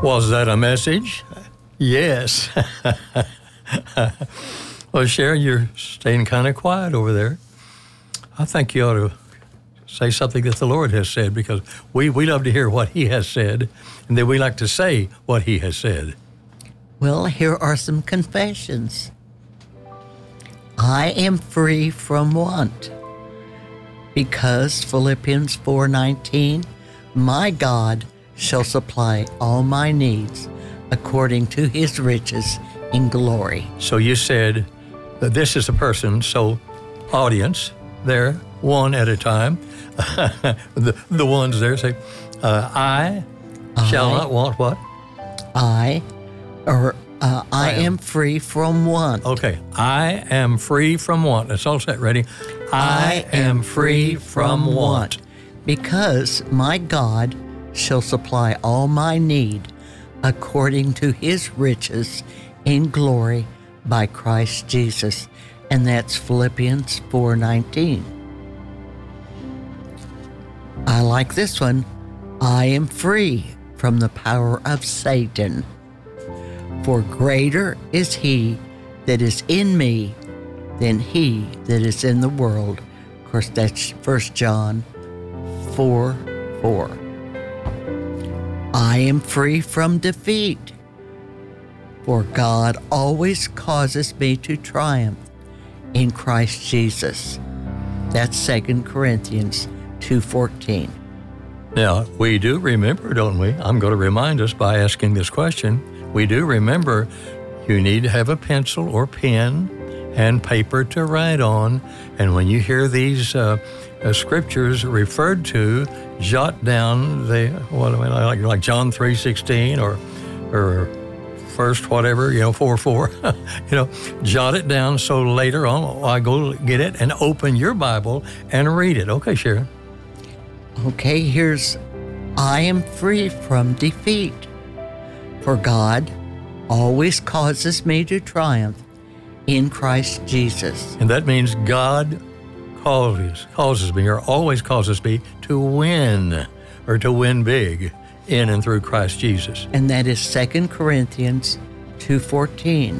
Was that a message? Yes. Well, Sharon, you're staying kind of quiet over there. I think you ought to say something that the Lord has said, because we love to hear what He has said, and then we like to say what He has said. Well, here are some confessions. I am free from want, because Philippians 4:19, my God shall supply all my needs according to His riches in glory. So you said that this is a person, so audience there, one at a time. the ones there say, I shall not want what? I am free from want. Okay, I am free from want. Let's all set. Ready? I am free from want. Because my God shall supply all my need according to His riches in glory by Christ Jesus. And that's Philippians 4:19. I like this one. I am free from the power of Satan. For greater is He that is in me than he that is in the world. Of course, that's 1 John 4:4. I am free from defeat. For God always causes me to triumph in Christ Jesus. That's 2 Corinthians 2:14. Now, we do remember, don't we? I'm going to remind us by asking this question. We do remember you need to have a pencil or pen and paper to write on. And when you hear these scriptures referred to, jot down like John 3:16 or first whatever, 4:4, jot it down so later on I go get it and open your Bible and read it. Okay, Sharon. Okay, here's I am free from defeat. For God always causes me to triumph in Christ Jesus. And that means God causes me, or always causes me to win, or to win big in and through Christ Jesus. And that is 2 Corinthians 2:14.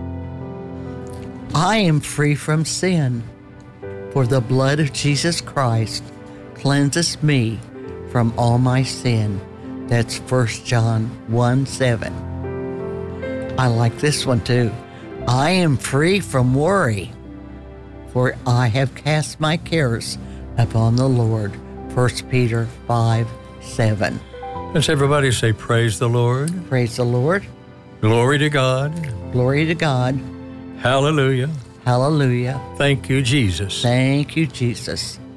I am free from sin, for the blood of Jesus Christ cleanses me from all my sin. That's 1 John 1:7. I like this one too. I am free from worry, for I have cast my cares upon the Lord. 1 Peter 5:7. Let's everybody say, praise the Lord. Praise the Lord. Glory to God. Glory to God. Hallelujah. Hallelujah. Thank you, Jesus. Thank you, Jesus.